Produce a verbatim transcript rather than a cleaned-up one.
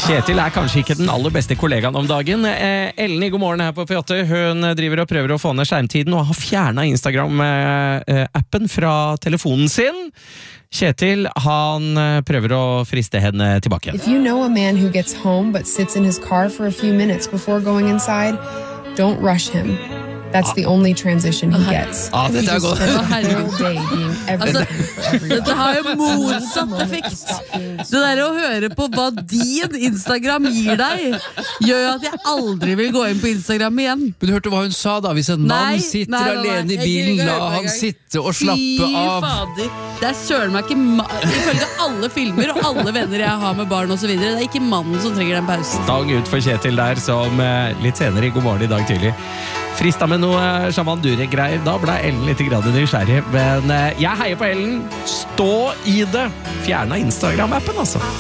Kjetil er kanskje ikke den aller beste kollegaen om dagen. Eh, Ellen i God morgen her på P åtte, hun driver og prøver å få ned skjermtiden og har fjernet Instagram-appen fra telefonen sin. Kjetil, han prøver å friste henne tilbake. If you know a man who gets home but sits in his car for a few minutes before going inside, don't rush him. That's the only transition he gets. Ah, dette er godt. Altså, dette har jo motsatt effekt. Det der å høre på hva din Instagram gir deg, gjør at jeg aldri vil gå inn på Instagram igjen. Men du hørte hva hun sa da? Hvis en mann Nei, sitter nei, nei, nei. alene i Jeg bilen, gidder ikke la høre på han engang. sitte og slappe Fy av. fader. Det er søren meg ikke ma- ifølge alle filmer og alle venner jeg har med barn og så videre. Det er ikke mannen som trenger den pausen. Stang ut for Kjetil der, som eh, litt senere i God morgen i dag tidlig frista med noe sjamandure-greier. Da ble Ellen litt grann nysgjerrig. Men eh, jeg heier på Ellen. Stå i det! Fjerna Instagram-appen, altså.